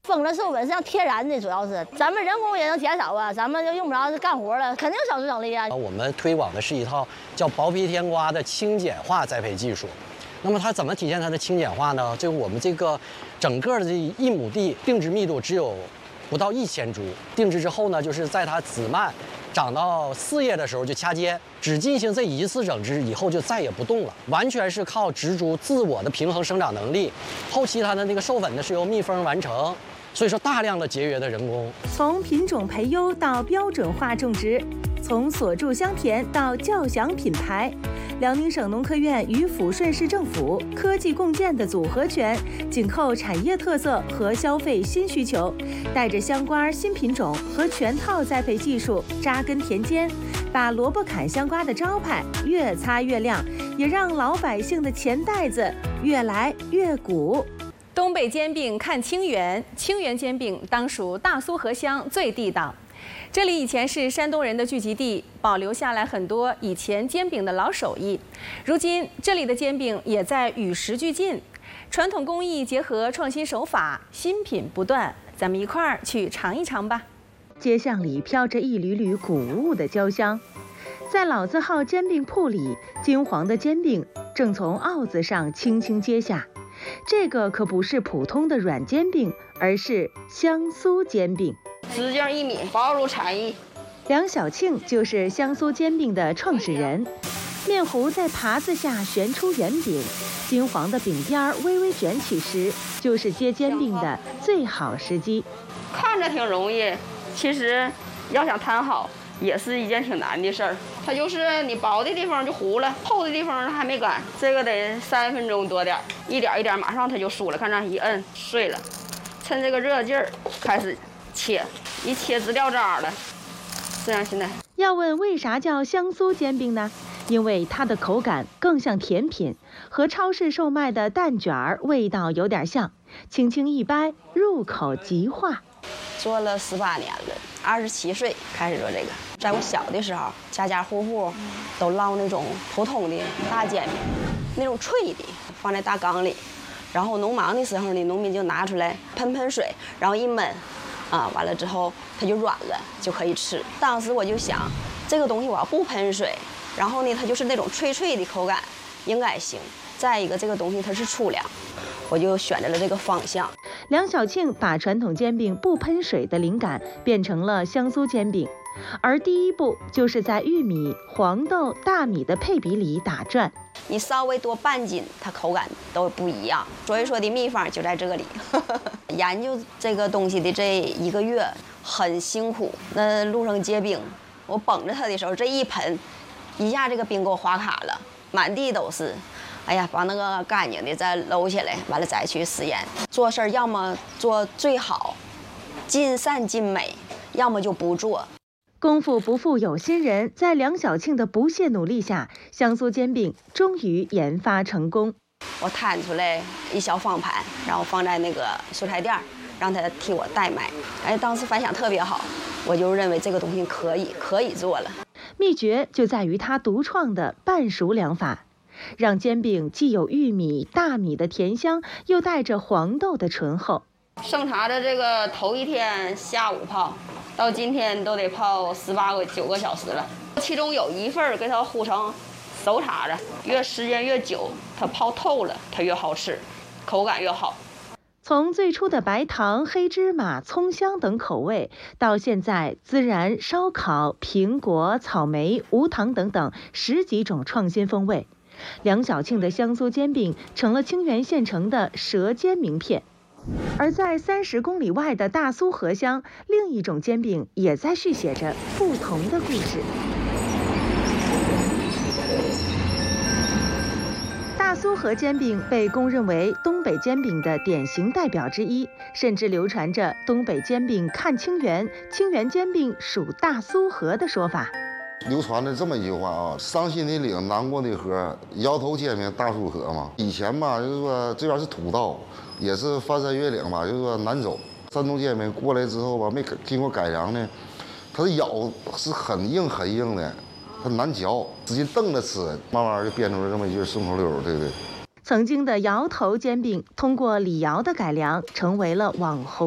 丰的授粉是要天然的，主要是咱们人工也能减少啊，咱们就用不着干活了，肯定小时整力啊。 我们推广的是一套叫薄皮甜瓜的轻碱化栽培技术。那么它怎么体现它的轻碱化呢？就我们这个整个的这1亩地定植密度只有不到1000株，定植之后呢，就是在它籽蔓长到4叶的时候就掐尖，只进行这一次整植，以后就再也不动了，完全是靠植株自我的平衡生长能力。后期它的那个授粉呢是由蜜蜂完成，所以说大量的节约的人工。 从品种培优到标准化种植，从锁住香甜到叫响品牌，辽宁省农科院与抚顺市政府科技共建的组合拳，紧扣产业特色和消费新需求，带着香瓜新品种和全套栽培技术扎根田间，把萝卜砍香瓜的招牌越擦越亮，也让老百姓的钱袋子越来越鼓。 东北煎饼看清源，清源煎饼当属大苏河乡最地道。这里以前是山东人的聚集地，保留下来很多以前煎饼的老手艺。如今，这里的煎饼也在与时俱进，传统工艺结合创新手法，新品不断。咱们一块儿去尝一尝吧。 街巷里飘着一缕缕谷物的焦香，在老字号煎饼铺里，金黄的煎饼正从鏊子上轻轻揭下。这个可不是普通的软煎饼，而是香酥煎饼。 直径1米，薄如蝉翼。 梁小庆就是香酥煎饼的创始人。面糊在耙子下旋出圆饼，金黄的饼边微微卷起时，就是接煎饼的最好时机。 看着挺容易，其实要想摊好，也是一件挺难的事儿。它就是你薄的地方就糊了，厚的地方还没干，这个得3分钟多点儿，一点一点马上它就酥了。看这一摁碎了，趁这个热劲儿开始切，一切直掉渣了。这样现在要问为啥叫香酥煎饼呢？因为它的口感更像甜品，和超市售卖的蛋卷儿味道有点像，轻轻一掰，入口即化。 做了18年了，27岁开始做这个。在我小的时候，家家户户都烙那种普通的大煎饼，那种脆的，放在大缸里，然后农忙的时候呢，农民就拿出来喷水，然后一焖，完了之后它就软了，就可以吃。当时我就想，这个东西我要不喷水，然后呢，它就是那种脆脆的口感，应该行。再一个，这个东西它是粗粮，我就选择了这个方向。 梁小庆把传统煎饼不喷水的灵感变成了香酥煎饼，而第一步就是在玉米、黄豆、大米的配比里打转。 你稍微多半斤，它口感都不一样。所以说的秘方就在这里。研究这个东西的这1个月很辛苦。那路上结冰，我绷着它的时候，这一喷，一下这个冰给我划卡了，满地都是。哎呀，把那个干净的再搂起来，完了再去实验。做事儿要么做最好，尽善尽美，要么就不做。 功夫不负有心人，在梁小庆的不懈努力下，香酥煎饼终于研发成功。 我摊出来一小方盘，然后放在那个蔬菜店，让他替我代卖。哎，当时反响特别好，我就认为这个东西可以做了。 秘诀就在于他独创的半熟凉法，让煎饼既有玉米、大米的甜香，又带着黄豆的醇厚。 生茶的这个头一天下午泡，到今天都得泡9个小时了。其中有一份给它糊成熟茶的，越时间越久，它泡透了，它越好吃，口感越好。 从最初的白糖、黑芝麻、葱香等口味，到现在孜然、烧烤、苹果、草莓、无糖等等10几种创新风味，梁小庆的香酥煎饼成了清源县城的舌尖名片。而在30公里外的大苏河乡，另一种煎饼也在续写着不同的故事。大苏河煎饼被公认为东北煎饼的典型代表之一，甚至流传着东北煎饼看清源，清源煎饼属大苏河的说法。 流传着这么一句话啊，伤心的岭，难过的河，摇头煎饼大苏河嘛。以前吧，就是说这边是土道，也是翻山越岭吧，就是说难走。山东煎饼过来之后吧，没经过改良呢，它的咬是很硬的，它难嚼，使劲瞪着吃，慢慢就变出了这么一句顺口溜，对不对？ 曾经的摇头煎饼，通过李瑶的改良，成为了网红